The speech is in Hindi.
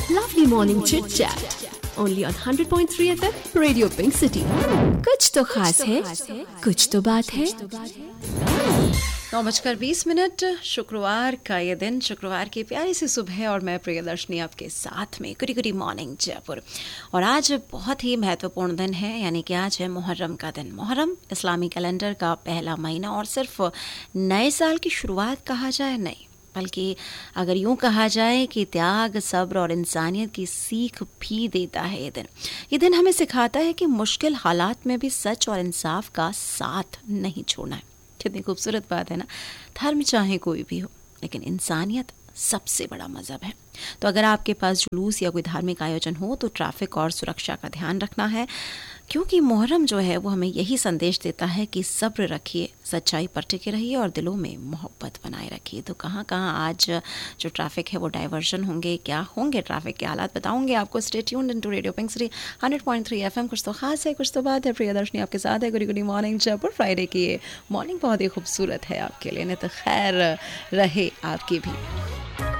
Lovely morning chit chat. Only on 100.3 FM Radio Pink City. कुछ तो खास है, कुछ तो बात है. 9:20 शुक्रवार का ये दिन, शुक्रवार की प्यारी सी सुबह और मैं प्रियदर्शनी आपके साथ में. गुडी मॉर्निंग जयपुर. और आज बहुत ही महत्वपूर्ण दिन है, यानी कि आज है मुहर्रम का दिन. मुहर्रम इस्लामी कैलेंडर का पहला महीना और सिर्फ नए साल की शुरुआत कहा जाए नहीं, बल्कि अगर यूं कहा जाए कि त्याग, सब्र और इंसानियत की सीख भी देता है ये दिन. ये दिन हमें सिखाता है कि मुश्किल हालात में भी सच और इंसाफ का साथ नहीं छोड़ना है. कितनी खूबसूरत बात है ना. धर्म चाहे कोई भी हो, लेकिन इंसानियत सबसे बड़ा मजहब है. तो अगर आपके पास जुलूस या कोई धार्मिक आयोजन हो तो ट्रैफिक और सुरक्षा का ध्यान रखना है, क्योंकि मुहर्रम जो है वो हमें यही संदेश देता है कि सब्र रखिए, सच्चाई पर टिके रहिए और दिलों में मोहब्बत बनाए रखिए. तो कहाँ आज जो ट्रैफिक है वो डाइवर्जन होंगे, क्या होंगे ट्रैफिक के हालात, बताऊंगे आपको. Stay tuned into radio pink city 100.3 FM. कुछ तो खास है, कुछ तो बात है. प्रियदर्शनी आपके साथ है. गुडी मॉर्निंग जयपुर. फ्राइडे की ये मॉर्निंग बहुत ही खूबसूरत है आपके लिए, नहीं तो खैर रहे आपकी भी.